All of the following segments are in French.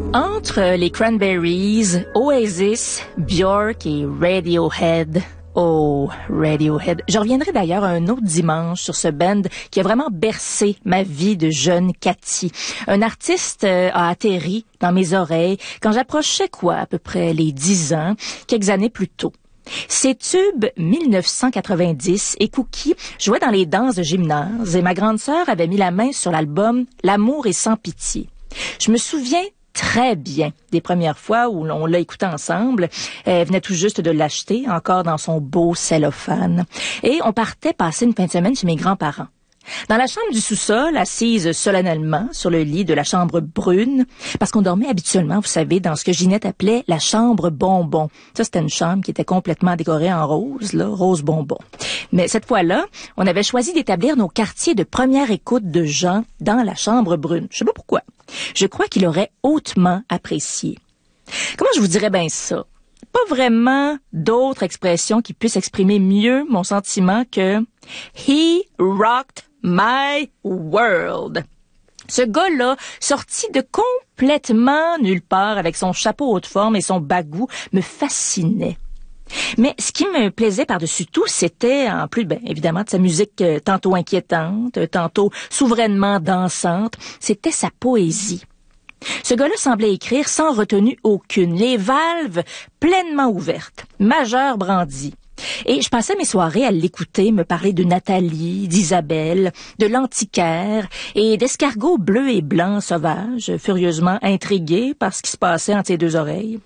Entre les Cranberries, Oasis, Björk et Radiohead. Oh, Radiohead. Je reviendrai d'ailleurs un autre dimanche sur ce band qui a vraiment bercé ma vie de jeune Cathy. Un artiste a atterri dans mes oreilles quand j'approchais à peu près les 10 ans, quelques années plus tôt. Ces tubes 1990 et Cookie jouaient dans les danses de gymnase et ma grande sœur avait mis la main sur l'album L'amour est sans pitié. Je me souviens très bien des premières fois où on l'a écouté ensemble. Elle venait tout juste de l'acheter, encore dans son beau cellophane. Et on partait passer une fin de semaine chez mes grands-parents. Dans la chambre du sous-sol, assise solennellement sur le lit de la chambre brune, parce qu'on dormait habituellement, vous savez, dans ce que Ginette appelait la chambre bonbon. Ça, c'était une chambre qui était complètement décorée en rose, là, rose bonbon. Mais cette fois-là, on avait choisi d'établir nos quartiers de première écoute de Jean dans la chambre brune. Je sais pas pourquoi. Je crois qu'il aurait hautement apprécié. Comment je vous dirais bien ça? Pas vraiment d'autres expressions qui puissent exprimer mieux mon sentiment que « He rocked my world ». Ce gars-là, sorti de complètement nulle part avec son chapeau haute forme et son bagou, me fascinait. Mais ce qui me plaisait par-dessus tout, c'était, en plus, évidemment, de sa musique tantôt inquiétante, tantôt souverainement dansante, c'était sa poésie. Ce gars-là semblait écrire sans retenue aucune, les valves pleinement ouvertes, majeur brandi. Et je passais mes soirées à l'écouter me parler de Nathalie, d'Isabelle, de l'antiquaire et d'escargots bleus et blancs sauvages, furieusement intrigués par ce qui se passait entre ses deux oreilles.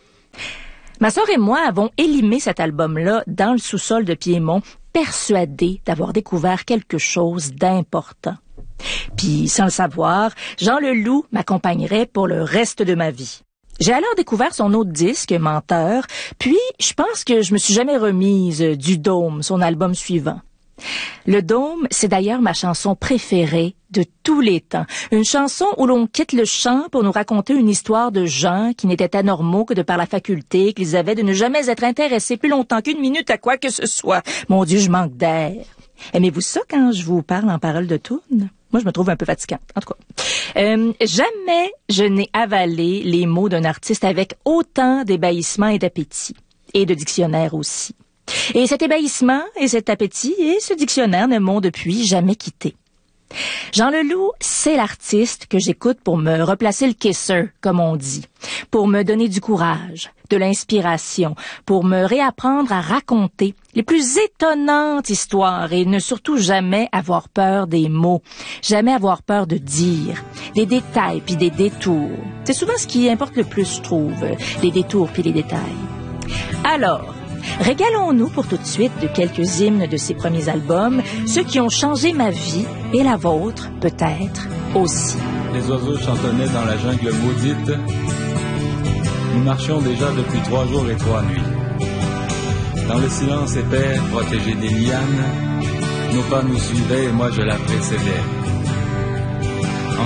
Ma sœur et moi avons élimé cet album-là dans le sous-sol de Piémont, persuadés d'avoir découvert quelque chose d'important. Puis, sans le savoir, Jean Leloup m'accompagnerait pour le reste de ma vie. J'ai alors découvert son autre disque, Menteur, puis je pense que je me suis jamais remise du Dôme, son album suivant. Le Dôme, c'est d'ailleurs ma chanson préférée de tous les temps. Une chanson où l'on quitte le chant pour nous raconter une histoire de gens qui n'étaient anormaux que de par la faculté qu'ils avaient de ne jamais être intéressés plus longtemps qu'une minute à quoi que ce soit. Mon Dieu, je manque d'air. Aimez-vous ça quand je vous parle en paroles de tourne? Moi, je me trouve un peu fatigante, en tout cas. Jamais je n'ai avalé les mots d'un artiste avec autant d'ébahissement et d'appétit. Et de dictionnaire aussi. Et cet ébahissement et cet appétit et ce dictionnaire ne m'ont depuis jamais quitté. Jean Leloup, c'est l'artiste que j'écoute pour me replacer le caisseur, comme on dit, pour me donner du courage, de l'inspiration, pour me réapprendre à raconter les plus étonnantes histoires et ne surtout jamais avoir peur des mots, jamais avoir peur de dire, des détails puis des détours. C'est souvent ce qui importe le plus, je trouve, les détours puis les détails. Alors, régalons-nous pour tout de suite de quelques hymnes de ses premiers albums, ceux qui ont changé ma vie et la vôtre, peut-être, aussi. Les oiseaux chantonnaient dans la jungle maudite. Nous marchions déjà depuis 3 jours et 3 nuits. Dans le silence épais, protégé des lianes, nos pas nous suivaient et moi je la précédais.